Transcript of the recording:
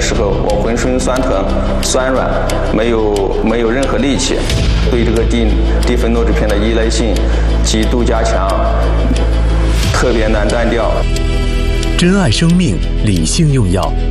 时候，我浑身酸疼、酸软，没有任何力气，对这个地芬诺酯片的依赖性极度加强，特别难断掉。 珍爱生命，理性用药。